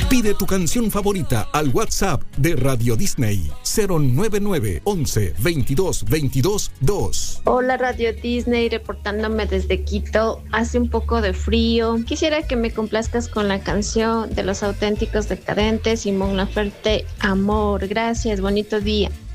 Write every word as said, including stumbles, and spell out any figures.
Pide tu canción favorita al WhatsApp de Radio Disney cero nueve nueve once veintidós veintidós dos. Hola Radio Disney, reportándome desde Quito. Hace un poco de frío. Quisiera que me complazcas con la canción de Los Auténticos Decadentes y Mon Laferte, Amor. Gracias, bonito día.